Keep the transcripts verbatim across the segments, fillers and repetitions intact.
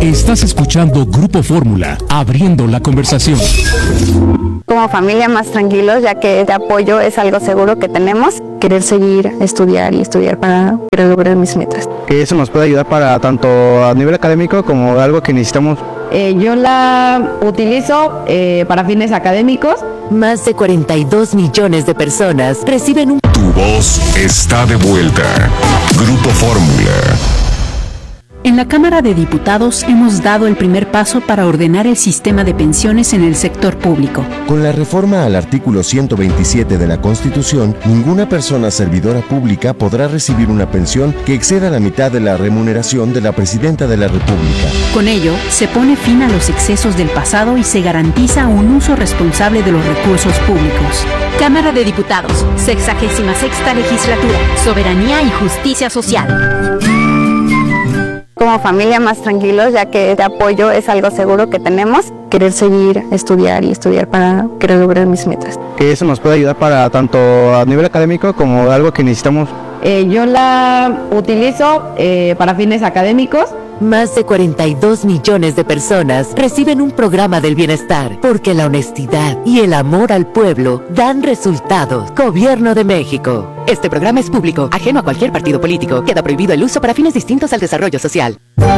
Estás escuchando Grupo Fórmula, abriendo la conversación. Como familia más tranquilos, ya que este apoyo es algo seguro que tenemos. Querer seguir, estudiar y estudiar para querer lograr mis metas. Que eso nos puede ayudar para tanto a nivel académico como algo que necesitamos. Eh, yo la utilizo eh, para fines académicos. Más de cuarenta y dos millones de personas reciben un... Tu voz está de vuelta. Grupo Fórmula. En la Cámara de Diputados hemos dado el primer paso para ordenar el sistema de pensiones en el sector público. Con la reforma al artículo ciento veintisiete de la Constitución, ninguna persona servidora pública podrá recibir una pensión que exceda la mitad de la remuneración de la Presidenta de la República. Con ello, se pone fin a los excesos del pasado y se garantiza un uso responsable de los recursos públicos. Cámara de Diputados, sexagésima sexta legislatura, soberanía y justicia social. Como familia más tranquilos, ya que este apoyo es algo seguro que tenemos. Querer seguir, estudiar y estudiar para querer lograr mis metas. Que eso nos puede ayudar para tanto a nivel académico como algo que necesitamos. Eh, yo la utilizo eh, para fines académicos. Más de cuarenta y dos millones de personas reciben un programa del bienestar, porque la honestidad y el amor al pueblo dan resultados. Gobierno de México. Este programa es público, ajeno a cualquier partido político. Queda prohibido el uso para fines distintos al desarrollo social.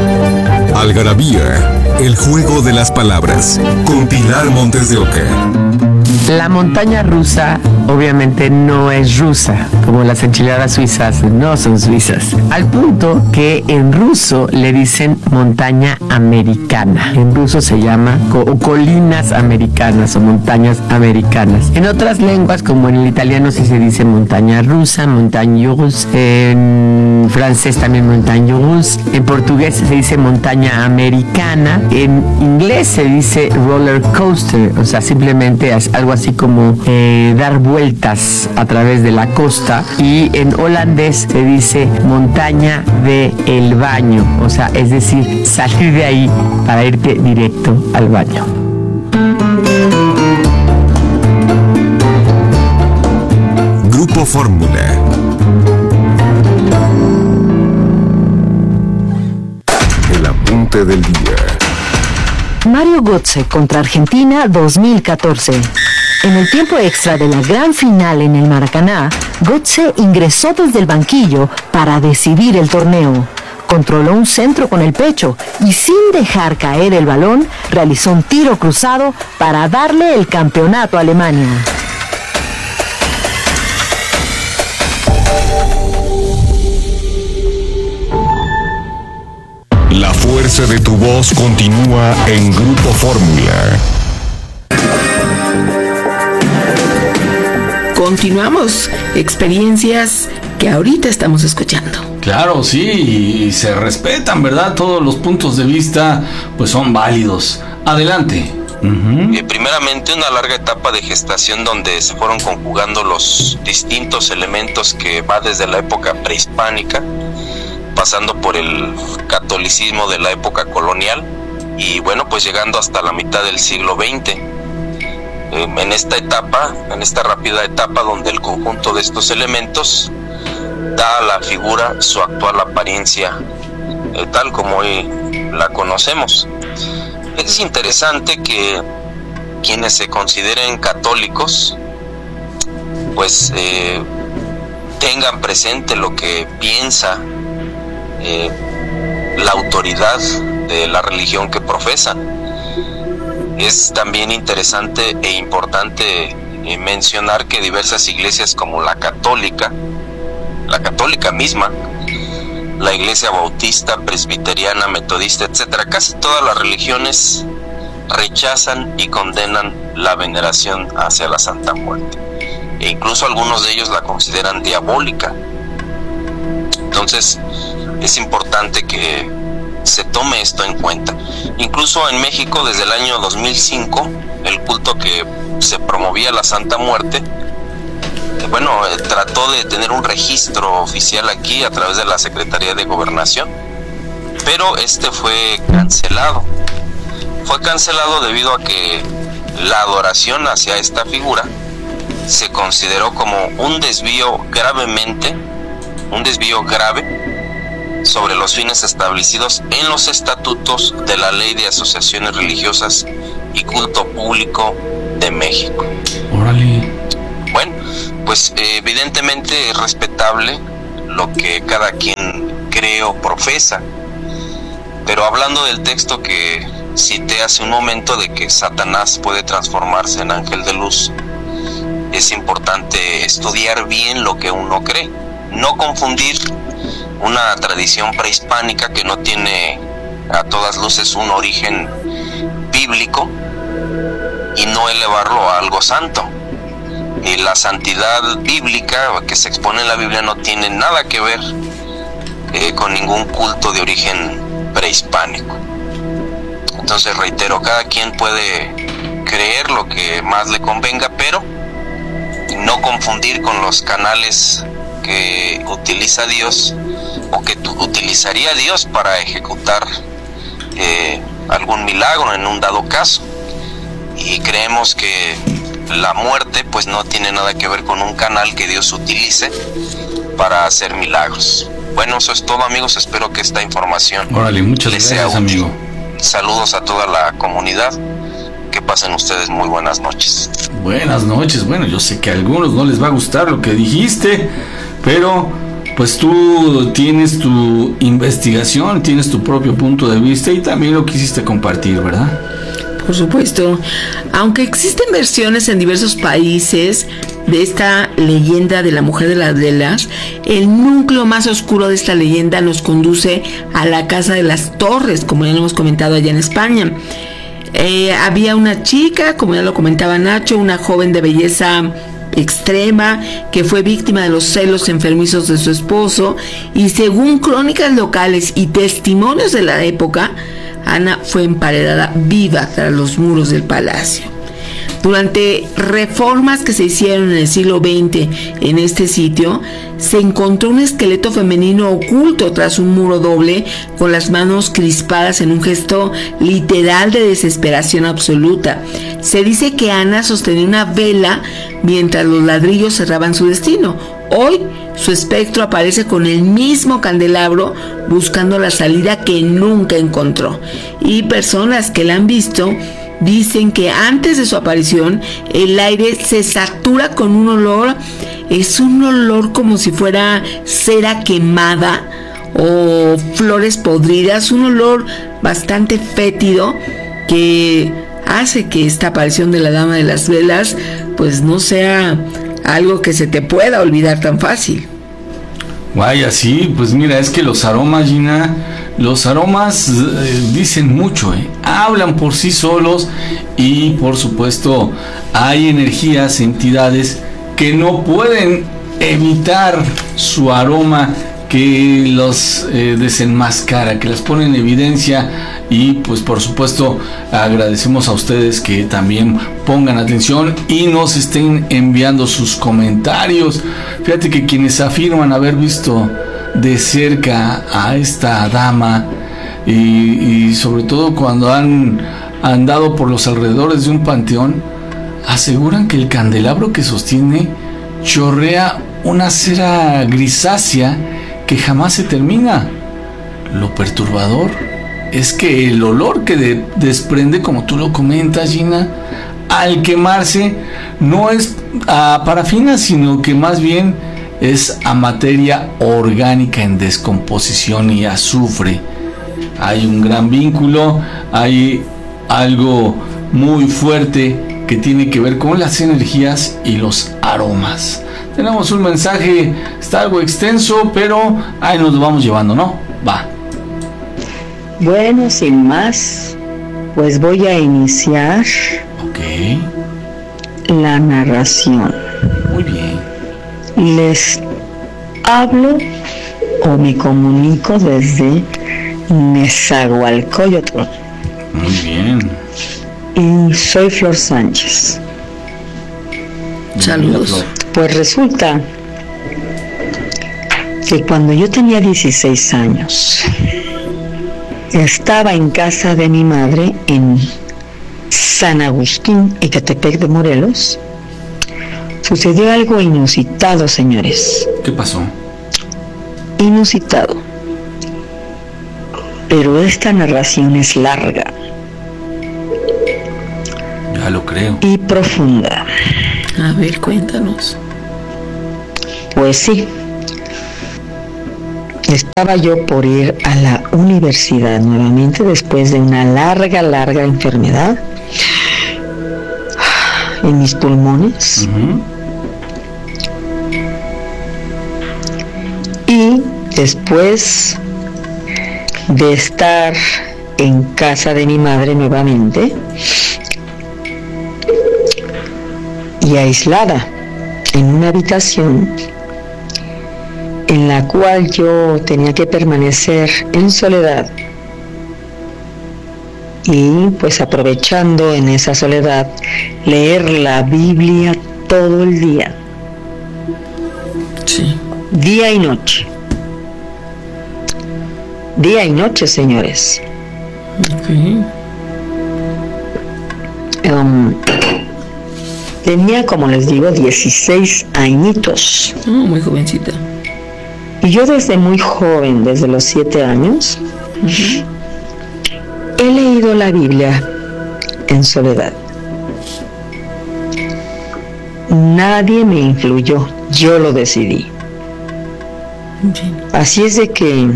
Algarabía, el juego de las palabras, con Pilar Montes de Oca. La montaña rusa obviamente no es rusa, como las enchiladas suizas no son suizas. Al punto que en ruso le dicen montaña americana. En ruso se llama co- colinas americanas o montañas americanas. En otras lenguas, como en el italiano, sí se dice montaña rusa, montagne russe. En francés también montagne russe. En portugués se dice montaña americana. En inglés se dice roller coaster, o sea, simplemente es algo así como eh, dar vueltas a través de la costa. Y en holandés se dice montaña de el baño, o sea, es decir, salir de ahí para irte directo al baño. Grupo Fórmula. El apunte del día. Mario Götze contra Argentina dos mil catorce. En el tiempo extra de la gran final en el Maracaná, Götze ingresó desde el banquillo para decidir el torneo. Controló un centro con el pecho y, sin dejar caer el balón, realizó un tiro cruzado para darle el campeonato a Alemania. La fuerza de tu voz continúa en Grupo Fórmula. Continuamos. Experiencias que ahorita estamos escuchando. Claro, sí, y se respetan, ¿verdad? Todos los puntos de vista pues son válidos. Adelante. Uh-huh. Eh, primeramente, una larga etapa de gestación donde se fueron conjugando los distintos elementos que va desde la época prehispánica, pasando por el catolicismo de la época colonial y bueno, pues llegando hasta la mitad del siglo veinte. Eh, en esta etapa, en esta rápida etapa donde el conjunto de estos elementos da a la figura su actual apariencia, eh, tal como hoy la conocemos. Es interesante que quienes se consideren católicos pues eh, tengan presente lo que piensa eh, la autoridad de la religión que profesan. Es también interesante e importante eh, mencionar que diversas iglesias como la católica, la católica misma, la iglesia bautista, presbiteriana, metodista, etcétera, casi todas las religiones rechazan y condenan la veneración hacia la Santa Muerte, e incluso algunos de ellos la consideran diabólica. Entonces es importante que se tome esto en cuenta. Incluso en México, desde el año dos mil cinco, el culto que se promovía a la Santa Muerte, bueno, eh, trató de tener un registro oficial aquí a través de la Secretaría de Gobernación, pero este fue cancelado. Fue cancelado debido a que la adoración hacia esta figura se consideró como un desvío gravemente, un desvío grave sobre los fines establecidos en los estatutos de la Ley de Asociaciones Religiosas y Culto Público de México. Órale. Bueno, pues eh, evidentemente es respetable lo que cada quien cree o profesa, pero hablando del texto que cité hace un momento de que Satanás puede transformarse en ángel de luz, es importante estudiar bien lo que uno cree, no confundir una tradición prehispánica que no tiene a todas luces un origen bíblico y no elevarlo a algo santo. Y la santidad bíblica que se expone en la Biblia no tiene nada que ver eh, con ningún culto de origen prehispánico. Entonces reitero, cada quien puede creer lo que más le convenga, pero no confundir con los canales que utiliza Dios o que utilizaría Dios para ejecutar eh, algún milagro en un dado caso. Y creemos que la muerte pues no tiene nada que ver con un canal que Dios utilice para hacer milagros. Bueno, eso es todo, amigos. Espero que esta información Órale, muchas les gracias, sea útil. amigo. Saludos a toda la comunidad. Que pasen ustedes muy buenas noches. Buenas noches. Bueno, yo sé que a algunos no les va a gustar lo que dijiste, pero pues tú tienes tu investigación, tienes tu propio punto de vista y también lo quisiste compartir, ¿verdad? Por supuesto. Aunque existen versiones en diversos países de esta leyenda de la mujer de las velas, el núcleo más oscuro de esta leyenda nos conduce a la Casa de las Torres, como ya lo hemos comentado allá en España. Eh, había una chica, como ya lo comentaba Nacho, una joven de belleza extrema que fue víctima de los celos enfermizos de su esposo, y según crónicas locales y testimonios de la época, Ana fue emparedada viva tras los muros del palacio. Durante reformas que se hicieron en el siglo veinte en este sitio, se encontró un esqueleto femenino oculto tras un muro doble, con las manos crispadas en un gesto literal de desesperación absoluta. Se dice que Ana sostenía una vela mientras los ladrillos cerraban su destino. Hoy su espectro aparece con el mismo candelabro, buscando la salida que nunca encontró. Y personas que la han visto dicen que antes de su aparición el aire se satura con un olor, es un olor como si fuera cera quemada o flores podridas, un olor bastante fétido que hace que esta aparición de la Dama de las Velas pues no sea algo que se te pueda olvidar tan fácil. Vaya, sí, pues mira, es que los aromas, Gina, los aromas eh, dicen mucho, eh, hablan por sí solos, y por supuesto hay energías, entidades que no pueden evitar su aroma, que los eh, desenmascara, que las pone en evidencia. Y pues por supuesto agradecemos a ustedes que también pongan atención y nos estén enviando sus comentarios. Fíjate que quienes afirman haber visto de cerca a esta dama, y, y sobre todo cuando han andado por los alrededores de un panteón, aseguran que el candelabro que sostiene chorrea una cera grisácea que jamás se termina. Lo perturbador es que el olor que de, desprende, como tú lo comentas, Gina, al quemarse no es a parafina, sino que más bien es a materia orgánica en descomposición y azufre. Hay un gran vínculo, hay algo muy fuerte que tiene que ver con las energías y los aromas. Tenemos un mensaje, está algo extenso, pero ahí nos lo vamos llevando, ¿no? Va. Bueno, sin más, pues voy a iniciar okay. la narración. Muy bien. Les hablo o me comunico desde Nezahualcóyotl. Muy bien. Y soy Flor Sánchez. Saludos. Pues resulta que cuando yo tenía dieciséis años, estaba en casa de mi madre en San Agustín, Ecatepec de Morelos. Sucedió algo inusitado, señores. ¿Qué pasó? Inusitado. pero esta narración es larga. Ya lo creo. Y profunda. A ver, cuéntanos. Pues sí. Estaba yo por ir a la universidad nuevamente después de una larga, larga enfermedad en mis pulmones. Uh-huh. Y después de estar en casa de mi madre nuevamente y aislada en una habitación en la cual yo tenía que permanecer en soledad, y pues aprovechando en esa soledad leer la Biblia todo el día, sí, día y noche, día y noche, señores. Okay. Um, tenía, como les digo, dieciséis añitos. Oh, muy jovencita. Y yo desde muy joven, desde los siete años, uh-huh, he leído la Biblia en soledad. Nadie me influyó, yo lo decidí. Bien. Así es de que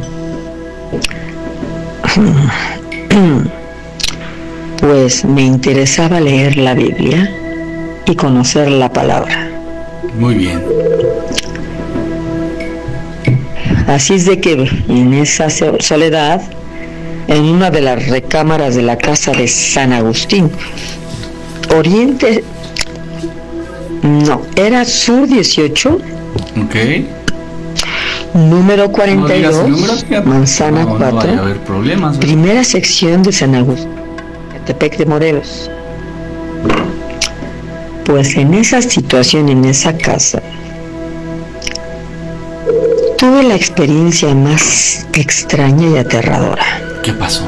pues me interesaba leer la Biblia y conocer la palabra. Muy bien. Así es de que en esa soledad, en una de las recámaras de la casa de San Agustín, Oriente, no, era Sur dieciocho, ok, número cuarenta y dos, no Manzana no, cuatro, no vaya a haber problemas, primera sección de San Agustín, Ecatepec de Morelos. Pues en esa situación, en esa casa, tuve la experiencia más extraña y aterradora. ¿Qué pasó?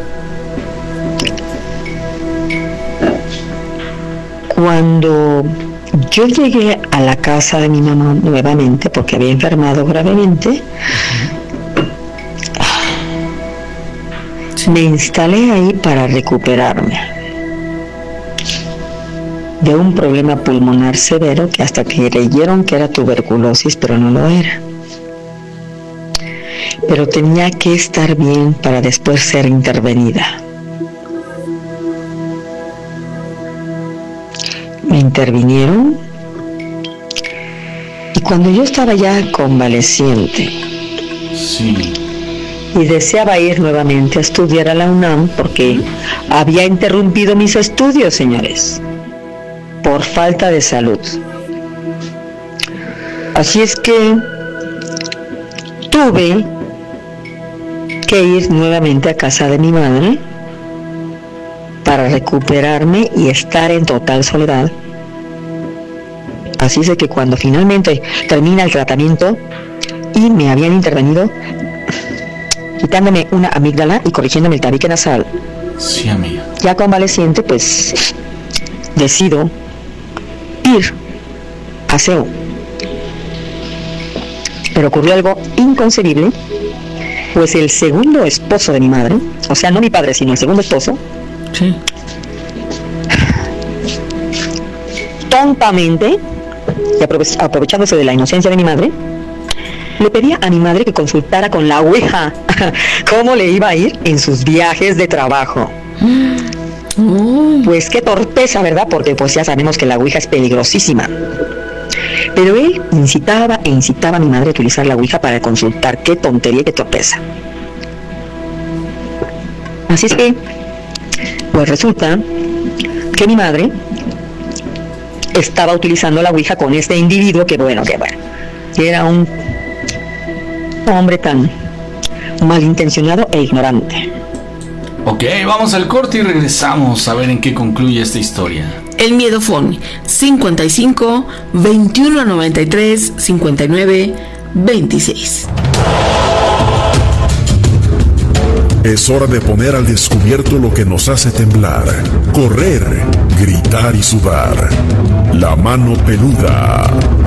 Cuando yo llegué a la casa de mi mamá nuevamente, porque había enfermado gravemente, me instalé ahí para recuperarme de un problema pulmonar severo que hasta que creyeron que era tuberculosis, pero no lo era. Pero tenía que estar bien para después ser intervenida. Me intervinieron y cuando yo estaba ya convaleciente, sí, y deseaba ir nuevamente a estudiar a la UNAM porque había interrumpido mis estudios, señores, por falta de salud. Así es que tuve que ir nuevamente a casa de mi madre para recuperarme y estar en total soledad. Así es de que cuando finalmente termina el tratamiento y me habían intervenido quitándome una amígdala y corrigiéndome el tabique nasal, sí, amiga, ya convaleciente, pues decido ir a C E U. Pero ocurrió algo inconcebible, pues el segundo esposo de mi madre, o sea, no mi padre, sino el segundo esposo, sí, tontamente, y aprove- aprovechándose de la inocencia de mi madre, le pedía a mi madre que consultara con la Ouija cómo le iba a ir en sus viajes de trabajo. oh. Pues qué torpeza, ¿verdad? Porque pues ya sabemos que la Ouija es peligrosísima. Pero él incitaba e incitaba a mi madre a utilizar la Ouija para consultar. Qué tontería y qué torpeza. Así es que, pues resulta que mi madre estaba utilizando la Ouija con este individuo que bueno, que bueno, que era un hombre tan malintencionado e ignorante. Ok, vamos al corte y regresamos a ver en qué concluye esta historia. El miedo phone cincuenta y cinco, veintiuno noventa y tres, cincuenta y nueve, veintiséis. Es hora de poner al descubierto lo que nos hace temblar, correr, gritar y sudar. La mano peluda.